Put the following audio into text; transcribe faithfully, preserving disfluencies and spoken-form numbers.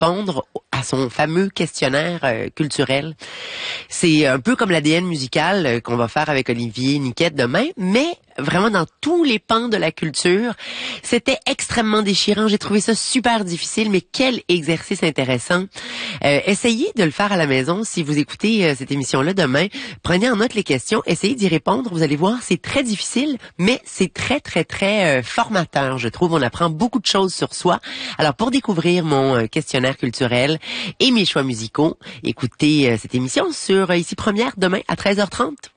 répondre à son fameux questionnaire euh, culturel. C'est un peu comme l'A D N musical euh, qu'on va faire avec Olivier Niquette demain, mais vraiment dans tous les pans de la culture. C'était extrêmement déchirant. J'ai trouvé ça super difficile, mais quel exercice intéressant. Euh, essayez de le faire à la maison si vous écoutez euh, cette émission-là demain. Prenez en note les questions, essayez d'y répondre. Vous allez voir, c'est très difficile, mais c'est très, très, très euh, formateur, je trouve. On apprend beaucoup de choses sur soi. Alors, pour découvrir mon euh, questionnaire culturel et mes choix musicaux, écoutez euh, cette émission sur euh, Ici Première demain à treize heures trente.